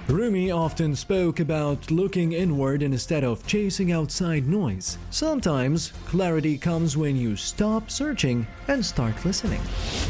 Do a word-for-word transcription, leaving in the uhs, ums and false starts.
Rumi often spoke about looking inward instead of chasing outside noise. Sometimes clarity comes when you stop searching and start listening.